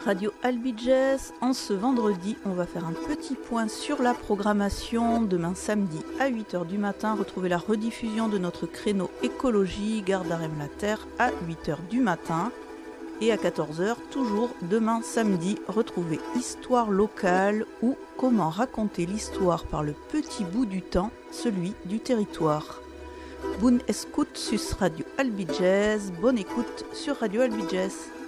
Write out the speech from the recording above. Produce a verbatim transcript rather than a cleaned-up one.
Radio Albi Jazz, en ce vendredi, on va faire un petit point sur la programmation. Demain samedi à huit heures du matin, retrouvez la rediffusion de notre créneau écologie, Gardarem la Terre à huit heures du matin. Et à quatorze heures, toujours demain samedi, retrouvez Histoire locale ou comment raconter l'histoire par le petit bout du temps, celui du territoire. Bonne écoute sur Radio Albi Jazz, bonne écoute sur Radio Albi Jazz.